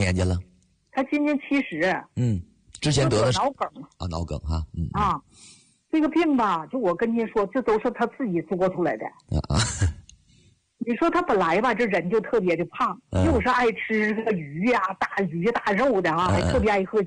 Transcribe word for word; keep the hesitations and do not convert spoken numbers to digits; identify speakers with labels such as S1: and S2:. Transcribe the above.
S1: 年纪了？
S2: 他今年七十。
S1: 嗯，之前得了
S2: 脑梗
S1: 啊，脑梗哈，嗯
S2: 啊，这个病吧，就我跟您说，这都是他自己做出来的
S1: 啊。
S2: 你说他本来吧，这人就特别的胖，
S1: 嗯、
S2: 又是爱吃这个鱼呀、啊、大鱼大肉的啊，
S1: 嗯、
S2: 还特别爱喝